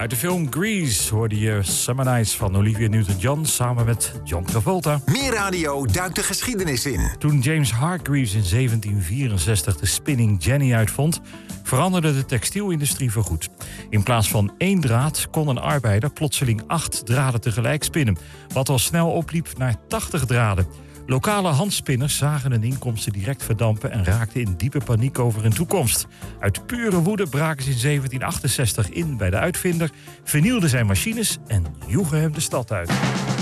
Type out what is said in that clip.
Uit de film Grease hoorde je Summer Nights van Olivia Newton-John samen met John Travolta. Meer radio duikt de geschiedenis in. Toen James Hargreaves in 1764 de spinning jenny uitvond, veranderde de textielindustrie voorgoed. In plaats van 1 draad kon een arbeider plotseling 8 draden tegelijk spinnen, wat al snel opliep naar 80 draden. Lokale handspinners zagen hun inkomsten direct verdampen en raakten in diepe paniek over hun toekomst. Uit pure woede braken ze in 1768 in bij de uitvinder, vernielden zijn machines en joegen hem de stad uit.